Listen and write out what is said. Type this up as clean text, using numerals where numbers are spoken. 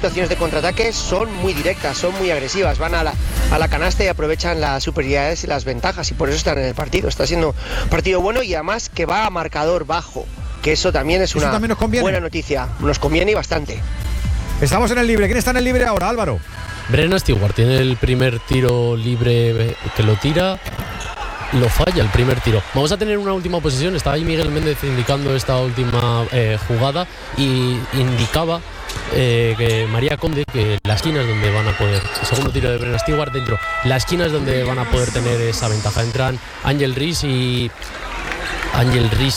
situaciones de contraataque son muy directas, son muy agresivas, van a la canasta y aprovechan las superioridades y las ventajas, y por eso están en el partido. Está siendo un partido bueno y además que va a marcador bajo, que eso también es una buena noticia. Nos conviene y bastante. Estamos en el libre. ¿Quién está en el libre ahora, Álvaro? Brennan Stewart tiene el primer tiro libre que lo tira. Lo falla el primer tiro. Vamos a tener una última posesión. Estaba ahí Miguel Méndez indicando esta última jugada y indicaba que María Conde, que la esquina es donde van a poder, el segundo tiro de Brennan Stewart dentro, la esquina es donde van a poder tener esa ventaja. Entran Ángel Reese